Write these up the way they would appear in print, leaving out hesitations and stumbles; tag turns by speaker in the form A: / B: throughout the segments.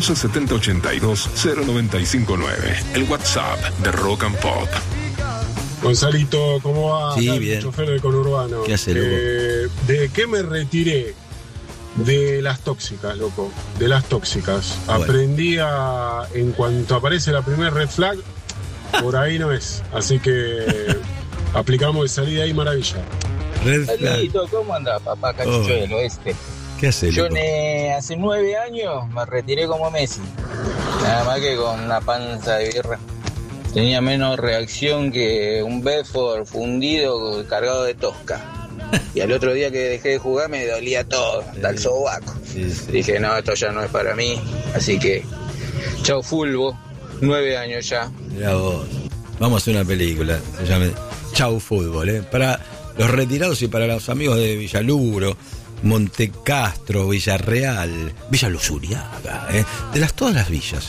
A: 11 70 82 0959. El WhatsApp de Rock and Pop.
B: Gonzalito, ¿cómo va?
C: Sí,
B: acá,
C: bien.
B: el chofer del conurbano.
C: ¿Qué hace, loco?
B: ¿De qué me retiré? De las tóxicas, loco. De las tóxicas.
C: Bueno.
B: Aprendí en cuanto aparece la primera red flag, por ahí no es. Así que aplicamos de salida ahí, maravilla.
C: Red flag.
D: Saludito, ¿cómo anda, papá Cachucho del Oeste?
C: ¿Qué hace,
D: Yo
C: loco?
D: hace 9 años me retiré como Messi. Nada más que con una panza de birra. Tenía menos reacción que un Bedford fundido cargado de tosca. Y al otro día que dejé de jugar me dolía todo, hasta el sobaco.
C: Sí.
D: Dije, no, esto ya no es para mí. Así que, chau Fulbo, 9 años ya.
C: Mirá vos. Vamos a hacer una película, se llama Chau Fútbol, ¿eh? Para los retirados y para los amigos de Villaluro, Montecastro, Villarreal, Villa Luzuriaga, de todas las villas,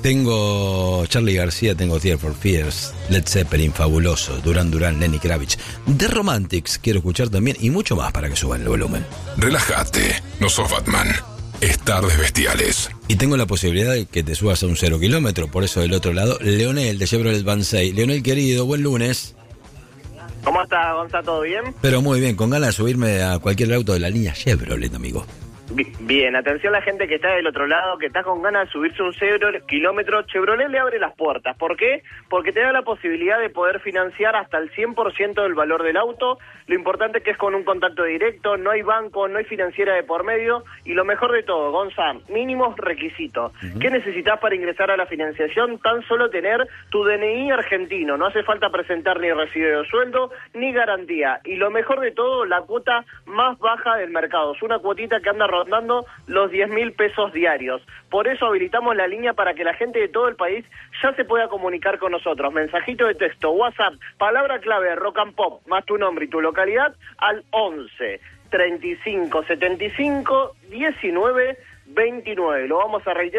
C: Tengo Charly García, tengo Tears for Fears, Led Zeppelin, fabuloso, Duran Duran, Lenny Kravitz, The Romantics, quiero escuchar también, y mucho más para que suban el volumen.
A: Relájate, no sos Batman. Es Tardes Bestiales.
C: Y tengo la posibilidad de que te subas a un 0 kilómetro, por eso del otro lado, Leonel de Chevrolet Vansay. Leonel querido, buen lunes.
E: ¿Cómo está, Gonza? ¿Todo bien?
C: Pero muy bien, con ganas de subirme a cualquier auto de la línea Chevrolet, amigo.
E: Bien, atención a la gente que está del otro lado, que está con ganas de subirse un 0 kilómetro. Chevrolet le abre las puertas. ¿Por qué? Porque te da la posibilidad de poder financiar hasta el 100% del valor del auto. Lo importante es que es con un contacto directo, no hay banco, no hay financiera de por medio. Y lo mejor de todo, Gonza, mínimos requisitos. ¿Qué necesitas para ingresar a la financiación? Tan solo tener tu DNI argentino. No hace falta presentar ni recibo de sueldo, ni garantía. Y lo mejor de todo, la cuota más baja del mercado. Es una cuotita que anda rondando los 10.000 pesos diarios. Por eso habilitamos la línea para que la gente de todo el país ya se pueda comunicar con nosotros. Mensajito de texto, WhatsApp, palabra clave, Rock and Pop, más tu nombre y tu localidad, al 11 35 75 19 29. Lo vamos a reiterar.